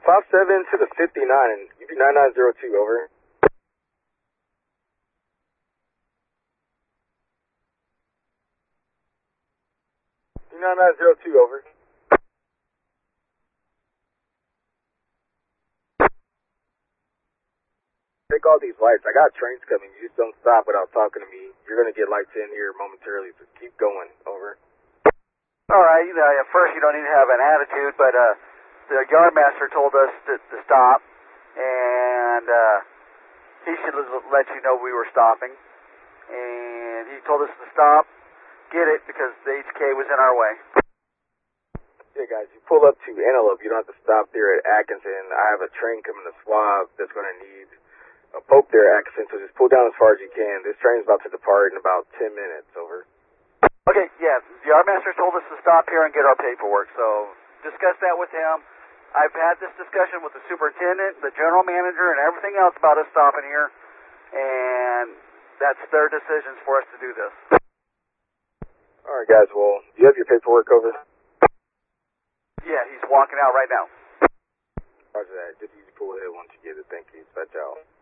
57 to the 59, UP9902, over. 9902, over. Take all these lights. I got trains coming. You just don't stop without talking to me. You're going to get lights in here momentarily, so keep going. Over. All right. At first, you don't need to have an attitude, but the yardmaster told us to stop, and he should let you know we were stopping. And he told us to stop, get it, because the HK was in our way. Yeah, guys, you pull up to Antelope. You don't have to stop there at Atkinson. I have a train coming to Swab that's going to need a Pope there at Atkinson, so just pull down as far as you can. This train's about to depart in about 10 minutes, over. Okay, yeah, the yardmaster told us to stop here and get our paperwork, so discuss that with him. I've had this discussion with the superintendent, the general manager, and everything else about us stopping here, and that's their decisions for us to do this. All right, guys, well, do you have your paperwork, over? Yeah, he's walking out right now. Roger that. Just use your pull ahead once you get it. Thank you. Dispatch out.